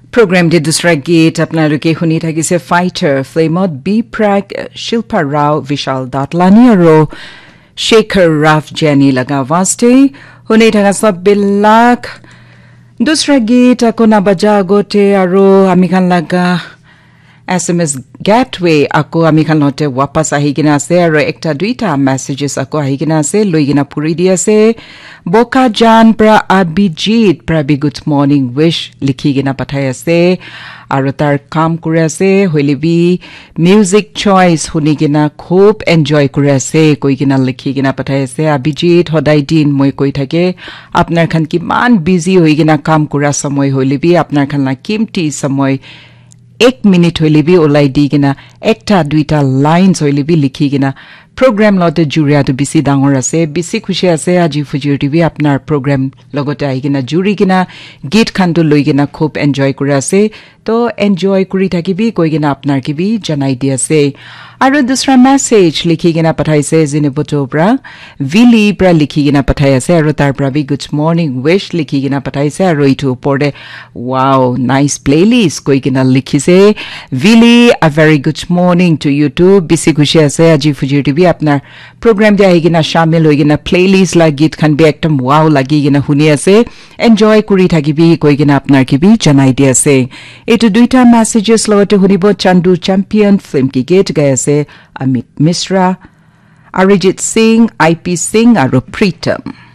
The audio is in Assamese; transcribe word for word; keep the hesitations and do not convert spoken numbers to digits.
Program di dusra gate apnaroke huni thagise fighter flamot B Prag Shilpa Rao Vishal Datlani aro Shekhar Raf Jenny laga vaste huni thaga sab bilak dusra gate akona baja gote aro amikhan laga S M S gateway ako amikhan lote wapas ahigina ase aro ekta duita messages ako ahigina ase loigina puri di ase Boka Jan pra Abhijit pra bi good morning wish likhigina pathai ase aro tar kam kure ase hoilibi music choice hunigina khub enjoy kure ase koigina likhigina pathai ase Abhijit hodai din moi koi thake apnar khan kiman busy hoigina kam kura samoy hoilibi apnar khan la kimti samoy एक मिनिट होइले भी ओलाई दिगिना एकटा दुइटा लाइन्स होइले भी लिखिगिना प्रोग्राम लते जुरिया तो बिसी डांगर আছে बिसी खुशी আছে আজি ফুজিৰ টিভি আপনাৰ प्रोग्राम লগতে আইগিনা জুৰিগিনা গীত খানটো লইগিনা খুব এনজয় কৰি আছে তো এনজয় কৰি থাকিবি কইগিনা আপনাৰ কিবি জনাই দি আছে আৰু দুসৰা মেসেজ লিখিগিনা পঠাইছে জিনে বটোবৰা ভিলি প্ৰা লিখিগিনা পঠাই আছে আৰু তাৰ পৰা বি গুড মৰ্নিং উইশ লিখিগিনা পঠাইছে আৰু ইটো পৰদে ওয়াও নাইস প্লেলিস্ট কইগিনা লিখিছে ভিলি আ very good morning to you to BC খুশি আছে আজি ফুজিৰ টিভি আপনার program de aigina shamil hoigina playlist la git khan be ekdom wow lagigina huni ase enjoy kuri thakibi koigina apnar kibi janai di ase etu duita messages lote hunibo Chandu Champion film ki gate gaye ase Amit Misra Arijit Singh I P Singh aro Pritam